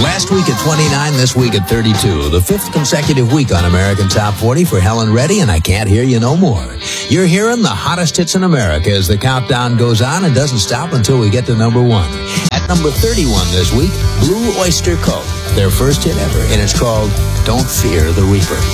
Last week at 29, this week at 32. The fifth consecutive week on American Top 40 for Helen Reddy, and I Can't Hear You No More. You're hearing the hottest hits in America as the countdown goes on and doesn't stop until we get to number 1. At number 31 this week, Blue Oyster Cult, their first hit ever, and it's called Don't Fear the Reaper.